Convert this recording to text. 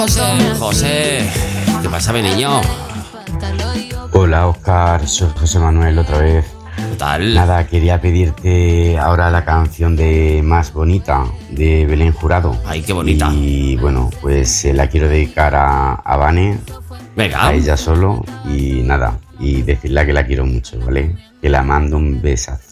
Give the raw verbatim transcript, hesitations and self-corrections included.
José, José, ¿qué pasa, mi niño? Hola, Oscar, soy José Manuel otra vez. ¿Qué tal? Nada, quería pedirte ahora la canción de Más Bonita, de Belén Jurado. Ay, qué bonita. Y bueno, pues se la quiero dedicar a, a Vane, Venga. a ella solo, y nada, y decirle que la quiero mucho, ¿vale? Que la mando un besazo.